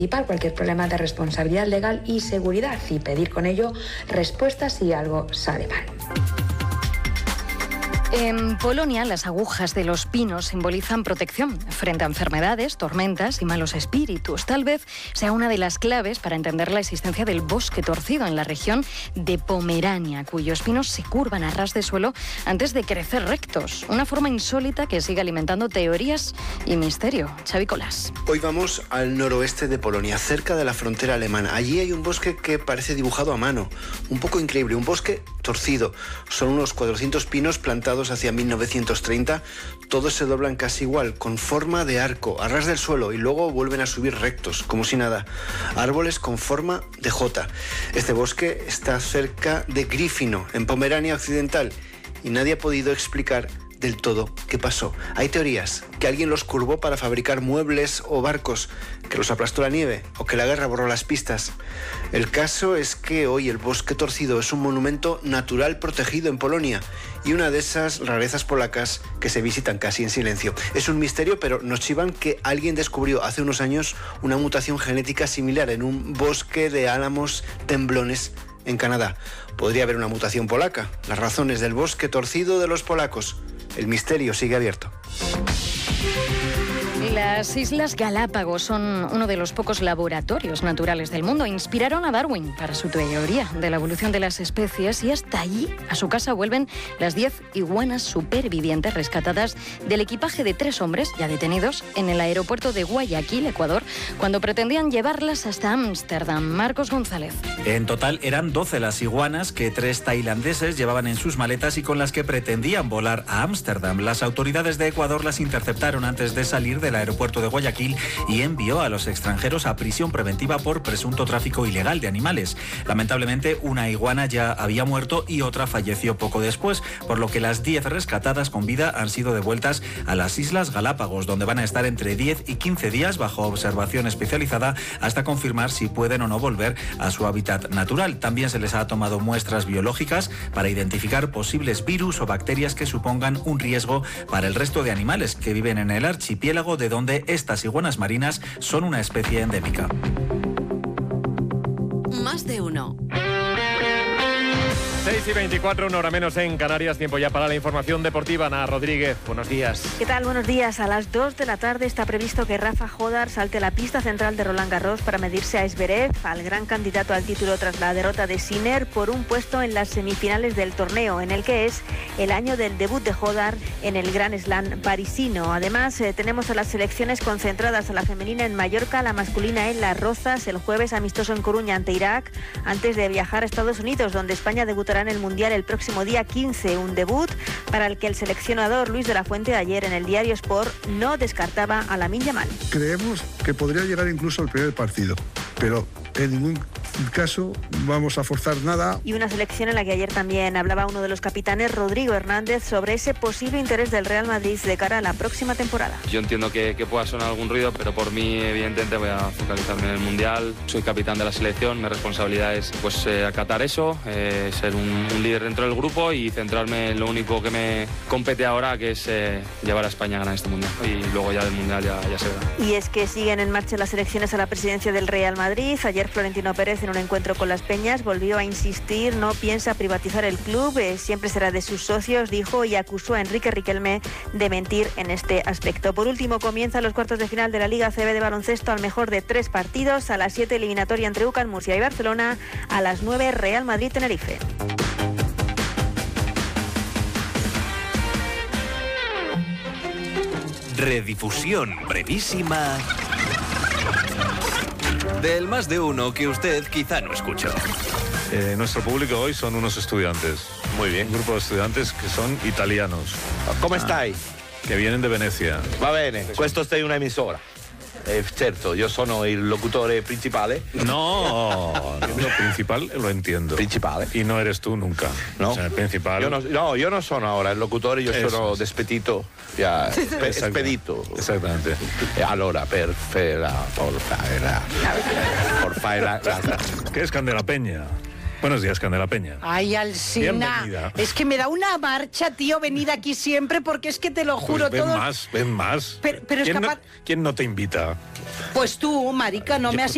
cualquier problema de responsabilidad legal y seguridad y pedir con ello respuestas si algo sale mal. En Polonia, las agujas de los pinos simbolizan protección frente a enfermedades, tormentas y malos espíritus. Tal vez sea una de las claves para entender la existencia del bosque torcido en la región de Pomerania, cuyos pinos se curvan a ras de suelo antes de crecer rectos. Una forma insólita que sigue alimentando teorías y misterio. Xavi Colas. Hoy vamos al noroeste de Polonia, cerca de la frontera alemana. Allí hay un bosque que parece dibujado a mano. Un poco increíble, un bosque torcido. Son unos 400 pinos plantados hacia 1930, todos se doblan casi igual, con forma de arco, a ras del suelo, y luego vuelven a subir rectos, como si nada. Árboles con forma de J. Este bosque está cerca de Gryfino, en Pomerania Occidental, y nadie ha podido explicar del todo qué pasó. Hay teorías, que alguien los curvó para fabricar muebles o barcos, que los aplastó la nieve o que la guerra borró las pistas. El caso es que hoy el bosque torcido es un monumento natural protegido en Polonia y una de esas rarezas polacas que se visitan casi en silencio. Es un misterio, pero nos chivan que alguien descubrió hace unos años una mutación genética similar en un bosque de álamos temblones en Canadá. Podría haber una mutación polaca. Las razones del bosque torcido de los polacos. El misterio sigue abierto. Las Islas Galápagos son uno de los pocos laboratorios naturales del mundo. Inspiraron a Darwin para su teoría de la evolución de las especies y hasta allí, a su casa, vuelven las 10 iguanas supervivientes rescatadas del equipaje de 3 hombres ya detenidos en el aeropuerto de Guayaquil, Ecuador, cuando pretendían llevarlas hasta Ámsterdam. Marcos González. En total eran 12 las iguanas que 3 tailandeses llevaban en sus maletas y con las que pretendían volar a Ámsterdam. Las autoridades de Ecuador las interceptaron antes de salir del aeropuerto de Guayaquil y envió a los extranjeros a prisión preventiva por presunto tráfico ilegal de animales. Lamentablemente, una iguana ya había muerto y otra falleció poco después, por lo que las 10 rescatadas con vida han sido devueltas a las Islas Galápagos, donde van a estar entre 10 y 15 días bajo observación especializada hasta confirmar si pueden o no volver a su hábitat natural. También se les ha tomado muestras biológicas para identificar posibles virus o bacterias que supongan un riesgo para el resto de animales que viven en el archipiélago, de donde estas iguanas marinas son una especie endémica. Más de uno. 6:24, una hora menos en Canarias. Tiempo ya para la información deportiva. Ana Rodríguez, buenos días. ¿Qué tal? Buenos días. A las 2 de la tarde está previsto que Rafa Jodar salte a la pista central de Roland Garros para medirse a Zverev, al gran candidato al título tras la derrota de Sinner, por un puesto en las semifinales del torneo, en el que es el año del debut de Jodar en el Grand Slam parisino. Además, tenemos a las selecciones concentradas, a la femenina en Mallorca, la masculina en Las Rozas, el jueves amistoso en Coruña ante Irak, antes de viajar a Estados Unidos, donde España debutará en el Mundial el próximo día 15, un debut para el que el seleccionador Luis de la Fuente ayer en el diario Sport no descartaba a Lamine Yamal. Creemos que podría llegar incluso al primer partido, pero en ningún caso vamos a forzar nada. Y una selección en la que ayer también hablaba uno de los capitanes, Rodrigo Hernández, sobre ese posible interés del Real Madrid de cara a la próxima temporada. Yo entiendo que pueda sonar algún ruido, pero por mí evidentemente voy a focalizarme en el Mundial. Soy capitán de la selección, mi responsabilidad es acatar eso, ser un líder dentro del grupo y centrarme en lo único que me compete ahora, que es llevar a España a ganar este Mundial. Y luego ya del Mundial ya se verá. Y es que siguen en marcha las elecciones a la presidencia del Real Madrid. Ayer Florentino Pérez, en un encuentro con las Peñas, volvió a insistir, no piensa privatizar el club, siempre será de sus socios, dijo, y acusó a Enrique Riquelme de mentir en este aspecto. Por último, comienzan los cuartos de final de la Liga ACB de baloncesto al mejor de 3 partidos. A las 7 eliminatoria entre UCAM, Murcia y Barcelona. A las 9 Real Madrid-Tenerife. Redifusión brevísima del Más de Uno que usted quizá no escuchó. Nuestro público hoy son unos estudiantes. Muy bien. Un grupo de estudiantes que son italianos. Come stai? Que vienen de Venecia. Va bene, questo è una emisora. Certo, io sono il locutore principale. No, lo principal lo entiendo. Principale. Y no eres tú nunca. No. O sea, el principal. Io non sono ora il locutore, io sono despedito. Spedito. Exactamente. Allora, por fare la... ¿Qué es Candela Peña? Buenos días, Candela Peña. Ay, Alsina. Bienvenida. Es que me da una marcha, tío, venir aquí siempre, porque es que te lo juro Pues todo. Ven más. Pero es capaz... ¿Quién no te invita? Pues tú, marica, no me has